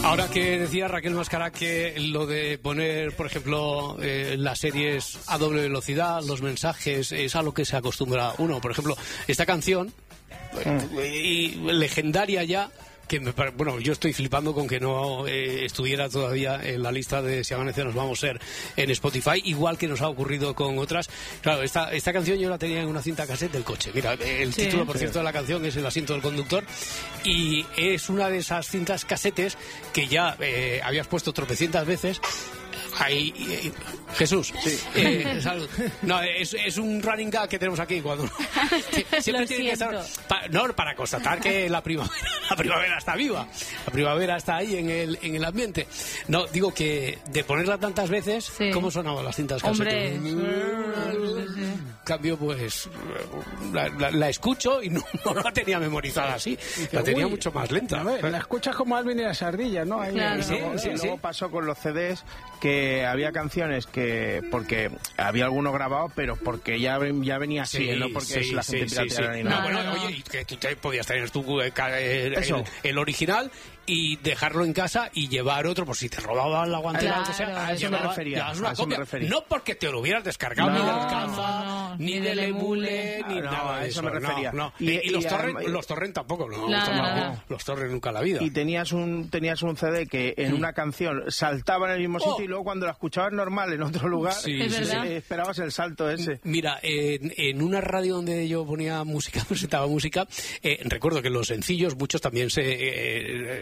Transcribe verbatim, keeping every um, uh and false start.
Ahora que decía Raquel Mascara que lo de poner, por ejemplo, eh, las series a doble velocidad, los mensajes, es a lo que se acostumbra uno. Por ejemplo, esta canción, mm. y legendaria ya, que me pare... bueno, yo estoy flipando con que no eh, estuviera todavía en la lista de Si Amanece Nos Vamos a Ser en Spotify, igual que nos ha ocurrido con otras. Claro, esta, esta canción yo la tenía en una cinta cassette del coche. Mira, el sí, título, por sí. cierto, de la canción es El asiento del conductor, y es una de esas cintas casetes que ya eh, habías puesto tropecientas veces. Ahí, eh, Jesús, sí. eh, salud. No, es, es un running gag que tenemos aquí cuando que siempre tiene que estar pa, no, para constatar que la primavera, la primavera está viva, la primavera está ahí en el en el ambiente. No, digo que de ponerla tantas veces, sí. ¿cómo sonaban las cintas casetes? Cambio, pues la, la, la escucho y no, no la tenía memorizada así, la tenía Uy, mucho más lenta. Ver, la escuchas como Alvin y las ardillas, ¿no? Ahí, claro. sí, luego, sí, luego sí. pasó con los C Ds que había canciones que, porque había algunos grabados, pero porque ya, ya venía así, sí, no porque sí, es la gente sí, pirateara sí, sí. ni nada. No, bueno, no, no. oye, que tú te podías tener tú el, el, el original y dejarlo en casa y llevar otro, por si te robaban la guantera, claro, o sea, a eso me refería, una a eso copia. me refería. No porque te lo hubieras descargado no, ni del Caza, no, ni del Emule, ni no, nada de eso. eso me refería. No, no. Y, y, y los, y, torrent, y, los torrent tampoco, no, claro, no, no. los torrent nunca en la vida. Y tenías un tenías un C D que en mm. una canción saltaba en el mismo sitio oh. y luego cuando la escuchabas normal en otro lugar, sí, sí, sí, sí. esperabas el salto ese. Mira, en, en una radio donde yo ponía música, presentaba música, eh, recuerdo que los sencillos, muchos también se... Eh,